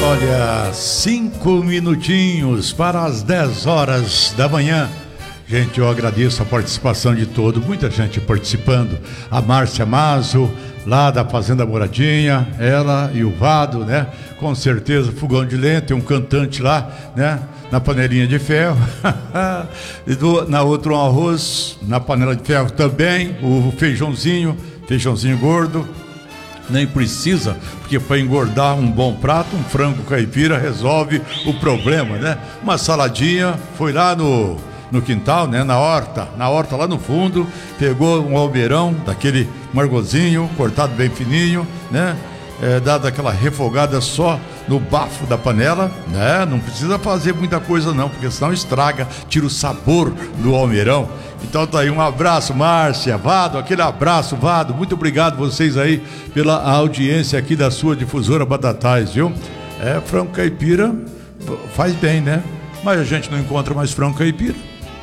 Olha, 5 minutinhos para as 10 horas da manhã. Gente, eu agradeço a participação de todos, muita gente participando. A Márcia Mazo, lá da Fazenda Moradinha, ela e o Vado, né? Com certeza, fogão de lenha, tem um cantante lá, né? Na panelinha de ferro. Na outra um arroz, na panela de ferro também, o feijãozinho gordo. Nem precisa, porque para engordar um bom prato, um frango caipira resolve o problema, né? Uma saladinha, foi lá no quintal, né? Na horta lá no fundo, pegou um almeirão, daquele margozinho, cortado bem fininho, né? Dado aquela refogada só no bafo da panela, né? Não precisa fazer muita coisa não, porque senão estraga, tira o sabor do almeirão. Então tá aí, um abraço, Márcia, Vado, aquele abraço, Vado, muito obrigado vocês aí pela audiência aqui da sua difusora Batatais, viu? Frango caipira faz bem, né? Mas a gente não encontra mais frango caipira.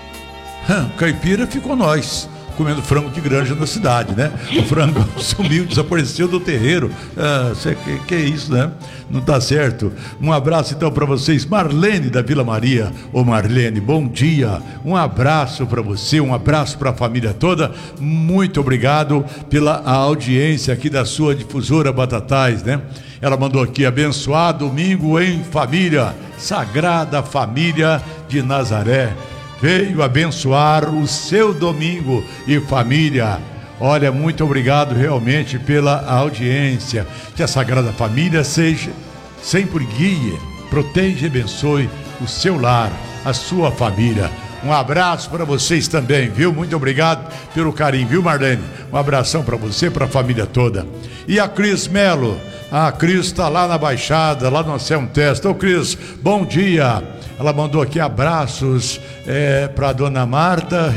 Caipira ficou nós comendo frango de granja na cidade, né? O frango sumiu, desapareceu do terreiro. Que é isso, né? Não tá certo. Um abraço então para vocês, Marlene da Vila Maria. Ô Marlene, bom dia. Um abraço para você, um abraço para a família toda. Muito obrigado pela audiência aqui da sua difusora Batatais, né? Ela mandou aqui: abençoado domingo em família, Sagrada Família de Nazaré. Veio abençoar o seu domingo e família. Olha, muito obrigado realmente pela audiência. Que a Sagrada Família seja sempre guie, proteja e abençoe o seu lar, a sua família. Um abraço para vocês também, viu? Muito obrigado pelo carinho, viu, Marlene? Um abração para você, para a família toda. E a Cris Melo? A Cris está lá na Baixada, lá no Anselmo Testa. Ô Cris, bom dia. Ela mandou aqui abraços para a dona Marta